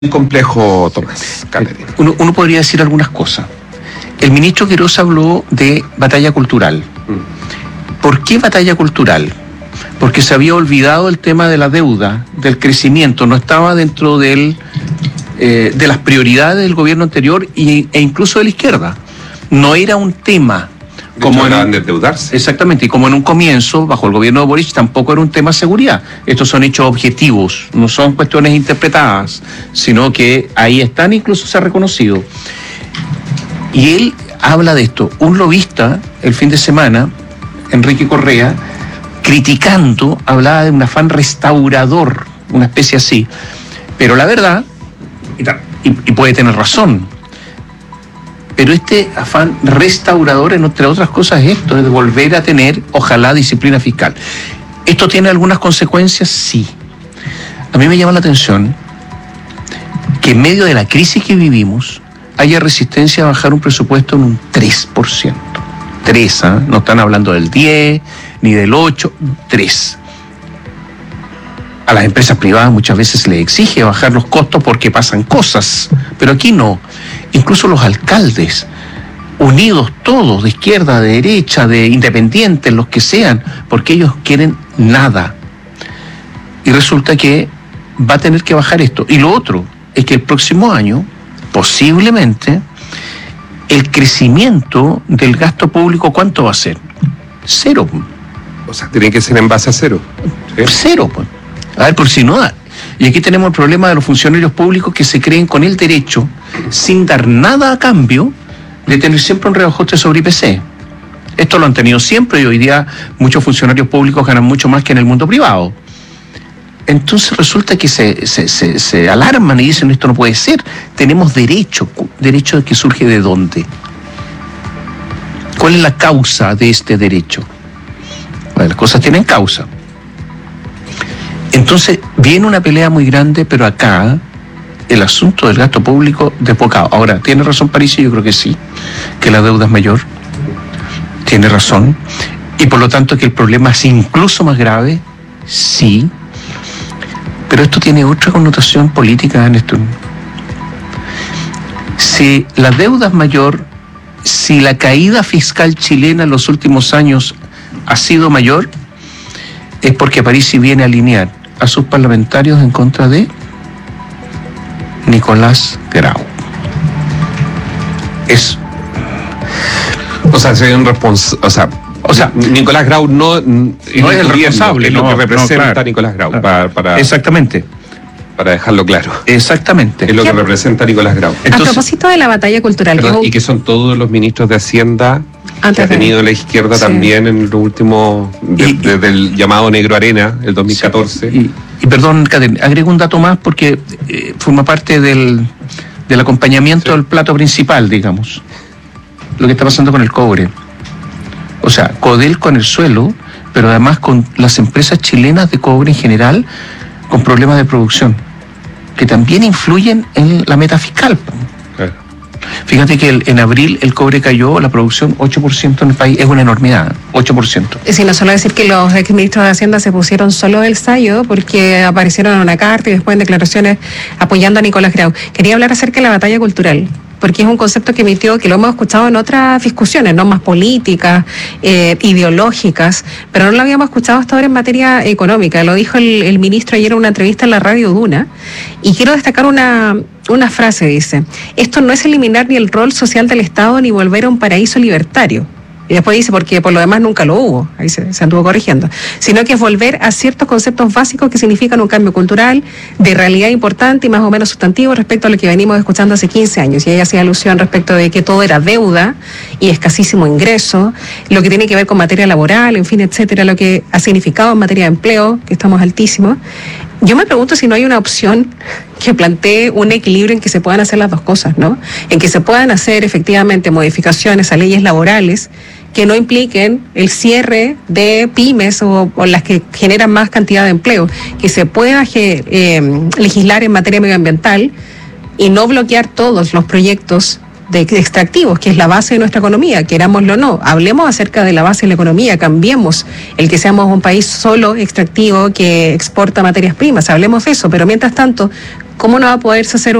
complejo, Tomás. Uno podría decir algunas cosas. El ministro Quirós habló de batalla cultural. ¿Por qué batalla cultural? Porque se había olvidado el tema de la deuda, del crecimiento, no estaba dentro de las prioridades del gobierno anterior e incluso de la izquierda. No era un tema. Como hablaban de endeudarse. Exactamente, y como en un comienzo, bajo el gobierno de Boric, tampoco era un tema de seguridad. Estos son hechos objetivos, no son cuestiones interpretadas, sino que ahí están, incluso se ha reconocido. Y él habla de esto. Un lobista, el fin de semana, Enrique Correa, criticando, hablaba de un afán restaurador, una especie así. Pero la verdad, y puede tener razón, pero este afán restaurador, entre otras cosas, es esto, es de volver a tener, ojalá, disciplina fiscal. ¿Esto tiene algunas consecuencias? Sí. A mí me llama la atención que en medio de la crisis que vivimos haya resistencia a bajar un presupuesto en un 3%. 3, ¿eh? No están hablando del 10, ni del 8, 3. A las empresas privadas muchas veces se les exige bajar los costos porque pasan cosas, pero aquí no. Incluso los alcaldes, unidos todos, de izquierda, de derecha, de independientes, los que sean, porque ellos quieren nada. Y resulta que va a tener que bajar esto. Y lo otro es que el próximo año, posiblemente, el crecimiento del gasto público, ¿cuánto va a ser? 0. O sea, tiene que ser en base a 0. ¿Sí? 0, pues. A ver, por si no da. Y aquí tenemos el problema de los funcionarios públicos que se creen con el derecho, sin dar nada a cambio, de tener siempre un reajuste sobre IPC. Esto lo han tenido siempre y hoy día muchos funcionarios públicos ganan mucho más que en el mundo privado. Entonces resulta que se alarman y dicen esto no puede ser. Tenemos derecho. ¿Derecho de que surge de dónde? ¿Cuál es la causa de este derecho? Bueno, las cosas tienen causa. Entonces viene una pelea muy grande, pero acá el asunto del gasto público desbocado. Ahora, ¿tiene razón Parisi? Yo creo que sí, que la deuda es mayor. Tiene razón. Y por lo tanto que el problema es incluso más grave, sí. Pero esto tiene otra connotación política, Néstor. Si la deuda es mayor, si la caída fiscal chilena en los últimos años ha sido mayor, es porque Parisi viene a alinear a sus parlamentarios en contra de Nicolás Grau. O sea, Nicolás Grau no es el responsable, es lo que representa Nicolás Grau. Para exactamente. Para dejarlo claro. Exactamente. Es lo que representa Nicolás Grau. Entonces, a propósito de la batalla cultural. Y que son todos los ministros de Hacienda que ha tenido la izquierda también en lo último, desde el llamado Negro Arena, el 2014. Y perdón, Catherine, agrego un dato más porque forma parte del acompañamiento del plato principal, digamos. Lo que está pasando con el cobre. O sea, Codelco en el suelo, pero además con las empresas chilenas de cobre en general, con problemas de producción, que también influyen en la meta fiscal. Claro. Fíjate que en abril el cobre cayó, la producción 8% en el país, es una enormidad, 8%. Sí, no solo decir que los exministros de Hacienda se pusieron solo del sayo porque aparecieron en una carta y después en declaraciones apoyando a Nicolás Grau. Quería hablar acerca de la batalla cultural, porque es un concepto que emitió, que lo hemos escuchado en otras discusiones, no más políticas, ideológicas, pero no lo habíamos escuchado hasta ahora en materia económica. Lo dijo el ministro ayer en una entrevista en la radio Duna, y quiero destacar una frase, dice: esto no es eliminar ni el rol social del Estado ni volver a un paraíso libertario. Y después dice, porque por lo demás nunca lo hubo, ahí se anduvo corrigiendo, sino que es volver a ciertos conceptos básicos que significan un cambio cultural, de realidad importante y más o menos sustantivo respecto a lo que venimos escuchando hace 15 años. Y ella hacía alusión respecto de que todo era deuda y escasísimo ingreso, lo que tiene que ver con materia laboral, en fin, etcétera, lo que ha significado en materia de empleo, que estamos altísimos. Yo me pregunto si no hay una opción que plantee un equilibrio en que se puedan hacer las dos cosas, ¿no? En que se puedan hacer efectivamente modificaciones a leyes laborales que no impliquen el cierre de pymes o las que generan más cantidad de empleo, que se pueda legislar en materia medioambiental y no bloquear todos los proyectos de extractivos, que es la base de nuestra economía, querámoslo o no. Hablemos acerca de la base de la economía, cambiemos el que seamos un país solo extractivo que exporta materias primas, hablemos de eso, pero mientras tanto, ¿cómo no va a poderse hacer